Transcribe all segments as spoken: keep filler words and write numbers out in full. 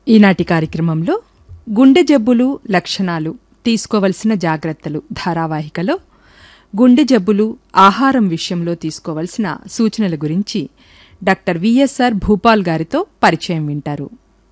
ఈనాటి కార్యక్రమంలో గుండె జబ్బులు లక్షణాలు తీసుకోవలసిన జాగ్రత్తలు ధారావాహికలో గుండె జబ్బులు ఆహారం విషయంలో తీసుకోవలసిన సూచనల గురించి డాక్టర్ విఎస్ఆర్ భూపాల్ గారితో పరిచయం వింటారు.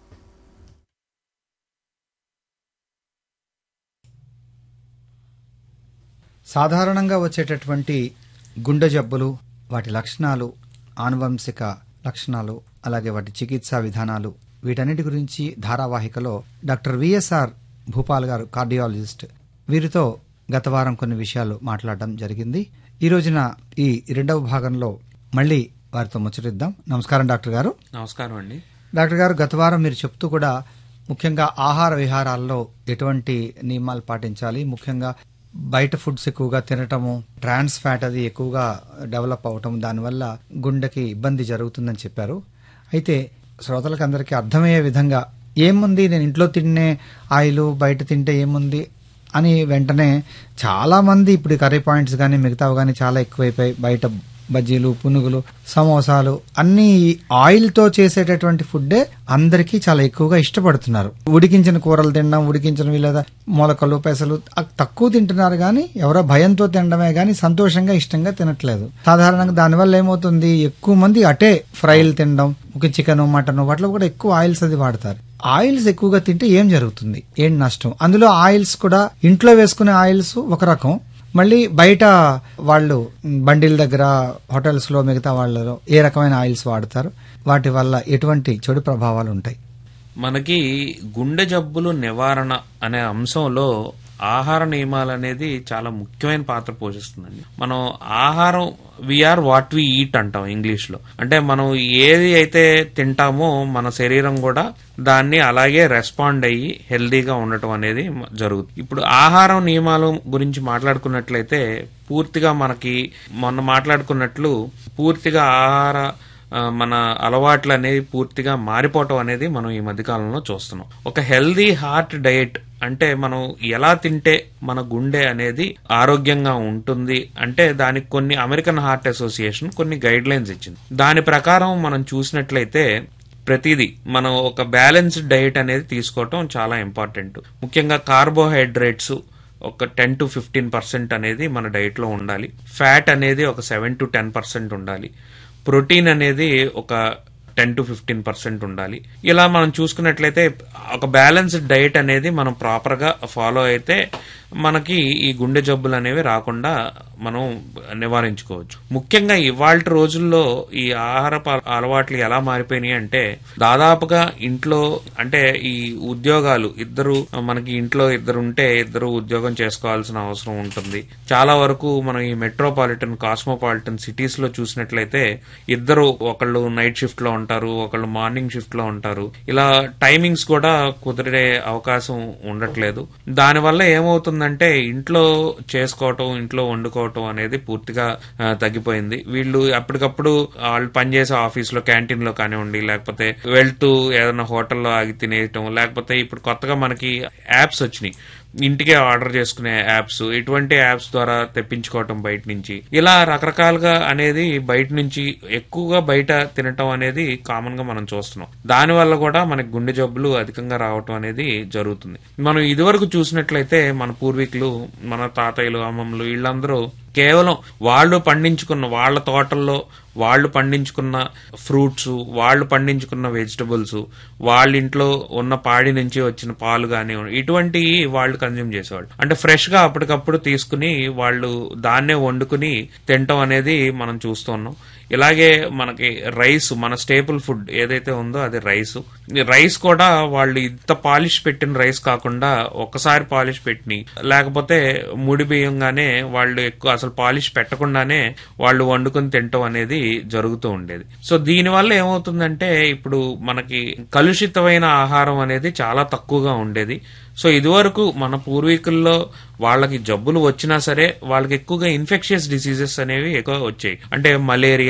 సాధారణంగా వచ్చేటటువంటి గుండె జబ్బులు, వాటి లక్షణాలు, ఆనువంశిక లక్షణాలు, అలాగే వాటి చికిత్సా విధానాలు, వీటన్నిటి గురించి ధారావాహికలో డాక్టర్ విఎస్ఆర్ భూపాల్ గారు, కార్డియాలజిస్ట్, వీరితో గత వారం కొన్ని విషయాలు మాట్లాడడం జరిగింది. ఈ రోజున ఈ రెండవ భాగంలో మళ్ళీ వారితో ముచ్చటిద్దాం. నమస్కారం డాక్టర్ గారు. నమస్కారం అండి. డాక్టర్ గారు, గత వారం మీరు చెప్తూ కూడా ముఖ్యంగా ఆహార విహారాల్లో ఎటువంటి నియమాలు పాటించాలి, ముఖ్యంగా బయట ఫుడ్స్ ఎక్కువగా తినటము, ట్రాన్స్ ఫ్యాట్ అది ఎక్కువగా డెవలప్ అవటం, దానివల్ల గుండెకి ఇబ్బంది జరుగుతుందని చెప్పారు. అయితే శ్రోతలకు అందరికీ అర్థమయ్యే విధంగా ఏముంది, నేను ఇంట్లో తినే ఆయిల్ బయట తింటే ఏముంది అని వెంటనే చాలా మంది ఇప్పుడు కర్రీ పాయింట్స్ కానీ మిగతావి కానీ చాలా ఎక్కువైపోయి బయట బజ్జీలు, పునుగులు, సమోసాలు అన్ని ఆయిల్ తో చేసేటటువంటి ఫుడ్డే అందరికీ చాలా ఎక్కువగా ఇష్టపడుతున్నారు. ఉడికించిన కూరలు తినడం, ఉడికించిన లేదా మొలకలు, పెసలు తక్కువ తింటున్నారు కానీ ఎవరో భయంతో తినడమే కానీ సంతోషంగా ఇష్టంగా తినట్లేదు. సాధారణంగా దానివల్ల ఏమవుతుంది, ఎక్కువ మంది అటే ఫ్రైలు తినడం, ఒక చికెన్, మటన్ వాటిలో కూడా ఎక్కువ ఆయిల్స్ అది వాడతారు. ఆయిల్స్ ఎక్కువగా తింటే ఏం జరుగుతుంది, ఏంటి నష్టం? అందులో ఆయిల్స్ కూడా ఇంట్లో వేసుకునే ఆయిల్స్ ఒక రకం, మళ్ళీ బయట వాళ్ళు బండిల దగ్గర, హోటల్స్ లో, మిగతా వాళ్ళలో ఏ రకమైన ఆయిల్స్ వాడతారు, వాటి వల్ల ఎటువంటి చెడు ప్రభావాలు ఉంటాయి? మనకి గుండె జబ్బులు నివారణ అనే అంశంలో ఆహార నియమాలు అనేది చాలా ముఖ్యమైన పాత్ర పోషిస్తుందండి. మనం ఆహారం వీఆర్ వాట్ వి ఈట్ అంటాం ఇంగ్లీష్ లో. అంటే మనం ఏది అయితే తింటామో మన శరీరం కూడా దాన్ని అలాగే రెస్పాండ్ అయ్యి హెల్దీగా ఉండటం అనేది జరుగుతుంది. ఇప్పుడు ఆహారం నియమాల గురించి మాట్లాడుకున్నట్లయితే పూర్తిగా మనకి మొన్న మాట్లాడుకున్నట్లు పూర్తిగా ఆహార మన అలవాట్లు అనేవి పూర్తిగా మారిపోవటం అనేది మనం ఈ మధ్యకాలంలో చూస్తున్నాం. ఒక హెల్దీ హార్ట్ డయట్ అంటే మనం ఎలా తింటే మన గుండె అనేది ఆరోగ్యంగా ఉంటుంది అంటే దానికి కొన్ని అమెరికన్ హార్ట్ అసోసియేషన్ కొన్ని గైడ్ లైన్స్ ఇచ్చింది. దాని ప్రకారం మనం చూసినట్లయితే ప్రతిదీ మనం ఒక బ్యాలెన్స్డ్ డయట్ అనేది తీసుకోవటం చాలా ఇంపార్టెంట్. ముఖ్యంగా కార్బోహైడ్రేట్స్ ఒక టెన్ టు ఫిఫ్టీన్ పర్సెంట్ అనేది మన డైట్ లో ఉండాలి. ఫ్యాట్ అనేది ఒక సెవెన్ టు టెన్ పర్సెంట్ ఉండాలి. ప్రోటీన్ అనేది ఒక టెన్ టు ఫిఫ్టీన్ పర్సెంట్ ఉండాలి. ఇలా మనం చూసుకున్నట్లయితే ఒక బ్యాలెన్స్డ్ డైట్ అనేది మనం ప్రాపర్ గా ఫాలో అయితే మనకి ఈ గుండె జబ్బులు అనేవి రాకుండా మనం నివారించుకోవచ్చు. ముఖ్యంగా ఇవాళ రోజుల్లో ఈ ఆహార అలవాట్లు ఎలా మారిపోయినాయి అంటే దాదాపుగా ఇంట్లో అంటే ఈ ఉద్యోగాలు ఇద్దరు మనకి ఇంట్లో ఇద్దరు ఉంటే ఇద్దరు ఉద్యోగం చేసుకోవాల్సిన అవసరం ఉంటుంది. చాలా వరకు మనం ఈ మెట్రోపాలిటన్, కాస్మోపాలిటన్ సిటీస్ లో చూసినట్లయితే ఇద్దరు ఒకళ్ళు నైట్ షిఫ్ట్ లో ఉంటారు, ఒకళ్ళు మార్నింగ్ షిఫ్ట్ లో ఉంటారు. ఇలా టైమింగ్స్ కూడా కుదిరే అవకాశం ఉండట్లేదు. దానివల్ల ఏమవుతుంది అంటే ఇంట్లో చేసుకోవటం, ఇంట్లో వండుకోవటం అనేది పూర్తిగా తగ్గిపోయింది. వీళ్ళు అప్పటికప్పుడు వాళ్ళు పనిచేసే ఆఫీస్ లో క్యాంటీన్ లో కానివ్వండి, లేకపోతే వెళ్తూ ఏదైనా హోటల్లో ఆగి తినేయటం, లేకపోతే ఇప్పుడు కొత్తగా మనకి యాప్స్ వచ్చినాయి, ఇంటికే ఆర్డర్ చేసుకునే యాప్స్, ఇటువంటి యాప్స్ ద్వారా తెప్పించుకోవటం బయట నుంచి. ఇలా రకరకాలుగా అనేది బయట నుంచి ఎక్కువగా బయట తినటం అనేది కామన్ గా మనం చూస్తున్నాం. దాని వల్ల కూడా మనకి గుండె జబ్బులు అధికంగా రావటం అనేది జరుగుతుంది. మనం ఇదివరకు చూసినట్లయితే మన పూర్వీకులు, మన తాతయ్యలు, అమ్మమ్మలు వీళ్ళందరూ కేవలం వాళ్ళు పండించుకున్న వాళ్ళ తోటల్లో వాళ్ళు పండించుకున్న ఫ్రూట్స్, వాళ్ళు పండించుకున్న వెజిటబుల్స్, వాళ్ళ ఇంట్లో ఉన్న పాడి నుంచి వచ్చిన పాలు కానీ ఇటువంటివి వాళ్ళు కన్జ్యూమ్ చేసేవాళ్ళు. అంటే ఫ్రెష్ గా అప్పటికప్పుడు తీసుకుని వాళ్ళు దాన్నే వండుకుని తినటం అనేది మనం చూస్తున్నాం. ఇలాగే మనకి రైస్, మన స్టేపుల్ ఫుడ్ ఏదైతే ఉందో అది రైస్. రైస్ కూడా వాళ్ళు ఇంత పాలిష్ పెట్టిన రైస్ కాకుండా ఒక్కసారి పాలిష్ పెట్టి, లేకపోతే ముడి బియ్యంగానే వాళ్ళు ఎక్కువ అసలు పాలిష్ పెట్టకుండానే వాళ్ళు వండుకొని తినటం అనేది జరుగుతూ ఉండేది. సో దీని వల్ల ఏమవుతుందంటే ఇప్పుడు మనకి కలుషితమైన ఆహారం అనేది చాలా తక్కువగా ఉండేది. సో ఇదివరకు మన పూర్వీకుల్లో వాళ్ళకి జబ్బులు వచ్చినా సరే వాళ్ళకి ఎక్కువగా ఇన్ఫెక్షియస్ డిసీజెస్ అనేవి ఎక్కువ వచ్చాయి. అంటే మలేరియా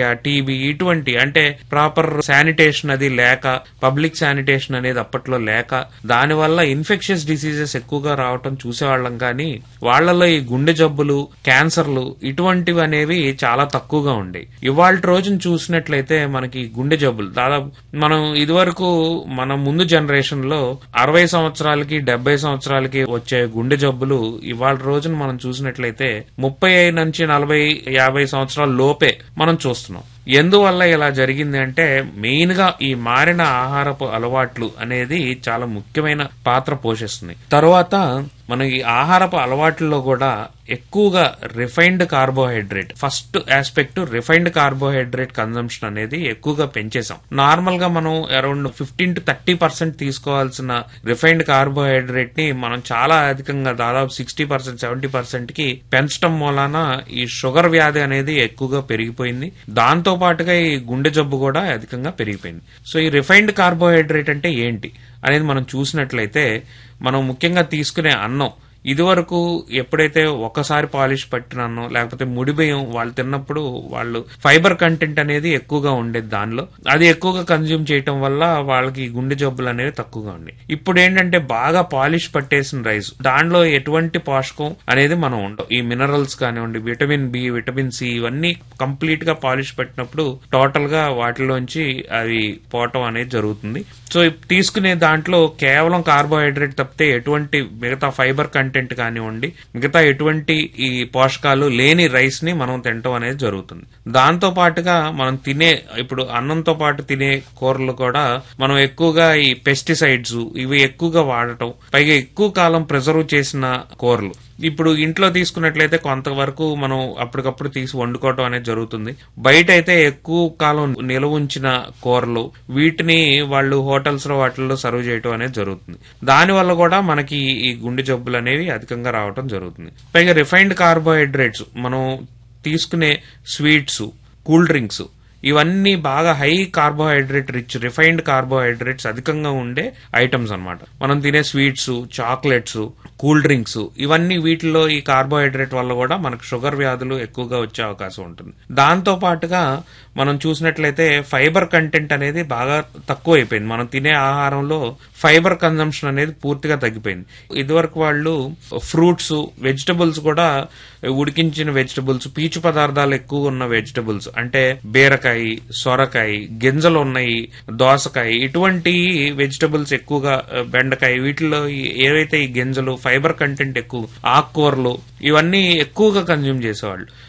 మలేరియా, టీబీ ఇటువంటి అంటే ప్రాపర్ శానిటేషన్ అది లేక, పబ్లిక్ శానిటేషన్ అనేది అప్పట్లో లేక దానివల్ల ఇన్ఫెక్షన్స్ డిసీజెస్ ఎక్కువగా రావటం చూసేవాళ్ళం. కానీ వాళ్లలో ఈ గుండె జబ్బులు, క్యాన్సర్లు ఇటువంటివి అనేవి చాలా తక్కువగా ఉండేవి. ఇవాళ రోజున చూసినట్లయితే మనకి గుండె జబ్బులు దాదాపు మనం ఇదివరకు మన ముందు జనరేషన్ లో అరవై సంవత్సరాలకి డెబ్బై సంవత్సరాలకి వచ్చే గుండె జబ్బులు ఇవాళ రోజున మనం చూసినట్లయితే ముప్పై ఐదు నుంచి నలభై యాభై సంవత్సరాల లోపే మనం చూస్తున్నాం. ఎందువల్ల ఇలా జరిగింది అంటే మెయిన్ గా ఈ మారిన ఆహారపు అలవాట్లు అనేది చాలా ముఖ్యమైన పాత్ర పోషిస్తుంది. తర్వాత మన ఈ ఆహారపు అలవాట్లలో కూడా ఎక్కువగా refined carbohydrate, first aspect refined carbohydrate consumption అనేది ఎక్కువగా పెంచేసాం. నార్మల్ గా మనం around fifteen to thirty percent తీసుకోవాల్సిన రిఫైన్డ్ కార్బోహైడ్రేట్ ని మనం చాలా అధికంగా దాదాపు సిక్స్టీ పర్సెంట్ సెవెంటీ పర్సెంట్ కి పెంచడం మూలాన ఈ షుగర్ వ్యాధి అనేది ఎక్కువగా పెరిగిపోయింది. దాంతో పాటుగా ఈ గుండె జబ్బు కూడా అధికంగా పెరిగిపోయింది. సో ఈ రిఫైన్డ్ కార్బోహైడ్రేట్ అంటే ఏంటి అనేది మనం చూసినట్లయితే మనం ముఖ్యంగా తీసుకునే అన్నం ఇదివరకు ఎప్పుడైతే ఒకసారి పాలిష్ పట్టిన అన్నం లేకపోతే ముడి బియ్యం వాళ్ళు తిన్నప్పుడు వాళ్ళు ఫైబర్ కంటెంట్ అనేది ఎక్కువగా ఉండేది, దానిలో అది ఎక్కువగా కన్జ్యూమ్ చేయటం వల్ల వాళ్ళకి గుండె జబ్బులు అనేవి తక్కువగా ఉండేవి. ఇప్పుడు ఏంటంటే బాగా పాలిష్ పట్టేసిన రైస్, దానిలో ఎటువంటి పోషకం అనేది మనం ఉండవు. ఈ మినరల్స్ కానివ్వండి, విటమిన్ బి, విటమిన్ సి ఇవన్నీ కంప్లీట్ గా పాలిష్ పట్టినప్పుడు టోటల్ గా వాటిలోంచి అవి పోవటం అనేది జరుగుతుంది. సో తీసుకునే దాంట్లో కేవలం కార్బోహైడ్రేట్ తప్పితే ఎటువంటి మిగతా ఫైబర్ కంటెంట్ కానివ్వండి, మిగతా ఎటువంటి ఈ పోషకాలు లేని రైస్ ని మనం తినటం అనేది జరుగుతుంది. దాంతో పాటుగా మనం తినే ఇప్పుడు అన్నంతో పాటు తినే కూరలు కూడా మనం ఎక్కువగా ఈ పెస్టిసైడ్స్ ఇవి ఎక్కువగా వాడటం, పైగా ఎక్కువ కాలం ప్రిజర్వ్ చేసిన కూరలు ఇప్పుడు ఇంట్లో తీసుకున్నట్లయితే కొంతవరకు మనం అప్పటికప్పుడు తీసి వండుకోవటం అనేది జరుగుతుంది. బయట అయితే ఎక్కువ కాలం నిల్వ ఉంచిన కూరలు వీటిని వాళ్ళు హోటల్స్ లో వాటిల్లో సర్వ్ చేయటం అనేది జరుగుతుంది. దానివల్ల కూడా మనకి ఈ గుండె జబ్బులు అనేవి అధికంగా రావటం జరుగుతుంది. పైగా రిఫైన్డ్ కార్బోహైడ్రేట్స్ మనం తీసుకునే స్వీట్స్, కూల్ డ్రింక్స్ ఇవన్నీ బాగా high carbohydrate rich refined carbohydrates అధికంగా ఉండే ఐటమ్స్ అన్నమాట. మనం తినే స్వీట్స్, చాక్లెట్స్, కూల్ డ్రింక్స్ ఇవన్నీ వీటిలో ఈ కార్బోహైడ్రేట్ వల్ల కూడా మనకు షుగర్ వ్యాధులు ఎక్కువగా వచ్చే అవకాశం ఉంటుంది. దాంతో పాటుగా మనం చూసినట్లయితే ఫైబర్ కంటెంట్ అనేది బాగా తక్కువ అయిపోయింది. మనం తినే ఆహారంలో ఫైబర్ కన్జంప్షన్ అనేది పూర్తిగా తగ్గిపోయింది. ఇదివరకు వాళ్ళు ఫ్రూట్స్, వెజిటబుల్స్ కూడా ఉడికించిన వెజిటబుల్స్, పీచు పదార్థాలు ఎక్కువ ఉన్న వెజిటబుల్స్ అంటే బీరకాయ, సొరకాయ, గింజలు ఉన్నాయి, దోసకాయ ఇటువంటి వెజిటబుల్స్ ఎక్కువగా, బెండకాయ వీటిలో ఏవైతే ఈ గింజలు ఫైబర్ కంటెంట్ ఎక్కువ, ఆకుకూరలు ఇవన్నీ ఎక్కువగా కన్జ్యూమ్ చేసేవాళ్ళు.